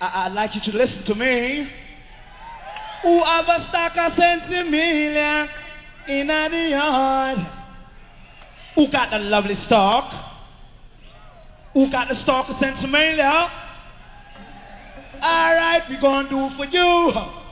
I'd like you to listen to me. Who have a stock of $1 in the yard? Who got the lovely stock? Who got the stock of $1? All right, we gonna do for you.